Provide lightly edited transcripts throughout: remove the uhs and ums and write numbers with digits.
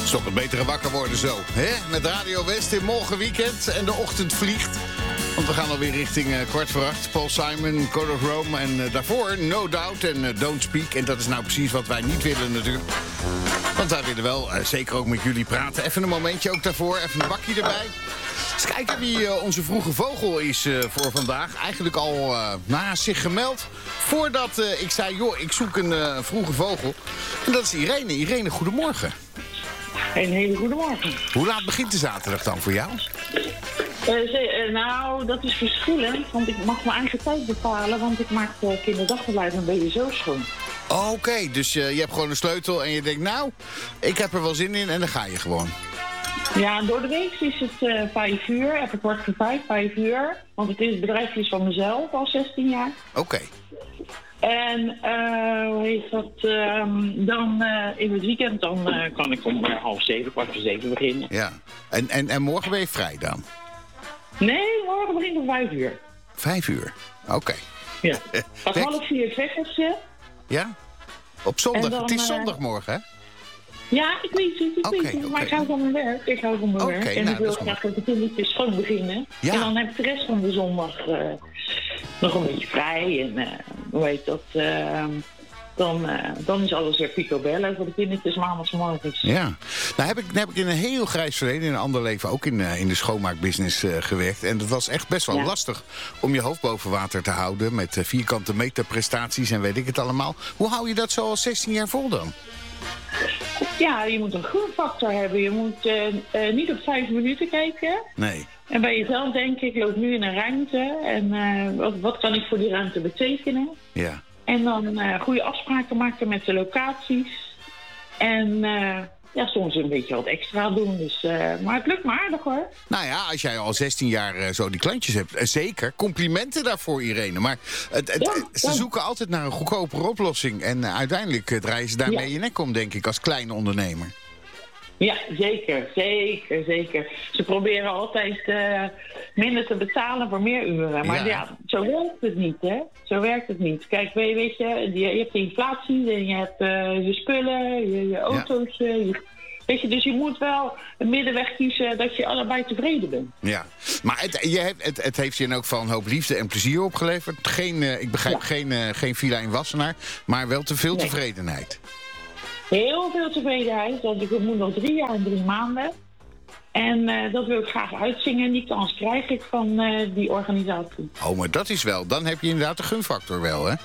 is toch een betere wakker worden zo, hè? Met Radio West in morgen weekend en de ochtend vliegt. Want we gaan alweer richting 7:15. Paul Simon, Code of Rome en daarvoor No Doubt en Don't Speak. En dat is nou precies wat wij niet willen natuurlijk. Want wij willen wel zeker ook met jullie praten. Even een momentje ook daarvoor, even een bakje erbij. Eens kijken wie onze vroege vogel is voor vandaag. Eigenlijk al zich gemeld. Voordat ik zei, joh, ik zoek een vroege vogel. En dat is Irene. Irene, goedemorgen. Een hele goede morgen. Hoe laat begint de zaterdag dan voor jou? Nou, dat is verschillend, want ik mag mijn eigen tijd bepalen, want ik maak kinderdagverblijf een beetje zo schoon. Oké, dus je hebt gewoon een sleutel en je denkt, nou, ik heb er wel zin in en dan ga je gewoon. Ja, door de week is het 5 uur, heb ik kwart voor 5 uur, want het is het bedrijfje van mezelf al 16 jaar. Oké. En hoe heet dat, dan in het weekend dan kan ik om 6:30, 6:45 beginnen. Ja, en morgen ben je vrij dan? Nee, morgen begint om 5 uur. 5 uur, oké. Ja, tot 3:30 het wekkertje. Ja? Op zondag, dan, het is zondagmorgen, hè? Ja, ik weet het, maar ik hou van mijn werk. En nou, ik wil graag dat de kindertjes schoon beginnen. Ja. En dan heb ik de rest van de zondag nog een beetje vrij. En hoe heet dat? Dan is alles weer picobello voor de kindertjes maandagsmorgens. Ja, nou heb ik in een heel grijs verleden, in een ander leven ook in de schoonmaakbusiness gewerkt. En dat was echt best wel lastig om je hoofd boven water te houden met vierkante meter prestaties en weet ik het allemaal. Hoe hou je dat zo al 16 jaar vol dan? Ja, je moet een groenfactor hebben. Je moet niet op 5 minuten kijken. Nee. En bij jezelf denken, ik loop nu in een ruimte. En wat kan ik voor die ruimte betekenen? Ja. En dan goede afspraken maken met de locaties. En soms een beetje wat extra doen. Dus, maar het lukt me aardig hoor. Nou ja, als jij al 16 jaar zo die klantjes hebt, zeker. Complimenten daarvoor, Irene. Maar ze zoeken altijd naar een goedkopere oplossing. En uiteindelijk draaien ze daarmee je nek om, denk ik, als kleine ondernemer. Ja, zeker. Ze proberen altijd minder te betalen voor meer uren. Maar zo werkt het niet, hè. Zo werkt het niet. Kijk, weet je hebt de inflatie, en je hebt je spullen, je auto's. Weet je, dus je moet wel een middenweg kiezen dat je allebei tevreden bent. Ja, maar het heeft je in elk geval een hoop liefde en plezier opgeleverd. Ik begrijp geen villa in Wassenaar, maar wel te veel tevredenheid. Heel veel tevredenheid, want ik moet nog 3 jaar en 3 maanden. En dat wil ik graag uitzingen en die kans krijg ik van die organisatie. Oh, maar dat is wel, dan heb je inderdaad de gunfactor wel, hè?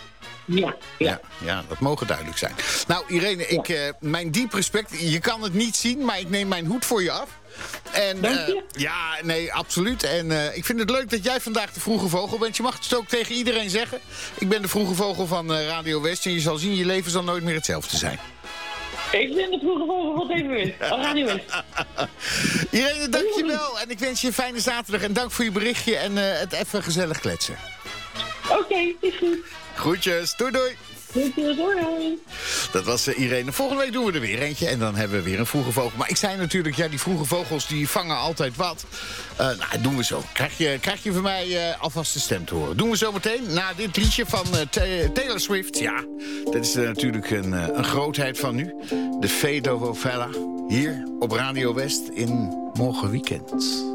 Ja, dat mogen duidelijk zijn. Nou, Irene, mijn diep respect. Je kan het niet zien, maar ik neem mijn hoed voor je af. En, dank je. Ja, nee, absoluut. En ik vind het leuk dat jij vandaag de vroege vogel bent. Je mag het ook tegen iedereen zeggen. Ik ben de vroege vogel van Radio West. En je zal zien, je leven zal nooit meer hetzelfde zijn. Ik ben de vroege vogel van TV West. Radio West. Irene, dankjewel. En ik wens je een fijne zaterdag. En dank voor je berichtje en het even gezellig kletsen. Oké, is goed. Groetjes, doei. Doei. Dat was Irene. Volgende week doen we er weer eentje en dan hebben we weer een vroege vogel. Maar ik zei natuurlijk, die vroege vogels die vangen altijd wat. Doen we zo. Krijg je van mij alvast de stem te horen. Doen we zo meteen na dit liedje van Taylor Swift. Ja, dat is natuurlijk een grootheid van nu. De Fate of Ophelia. Hier op Radio West in morgen weekend.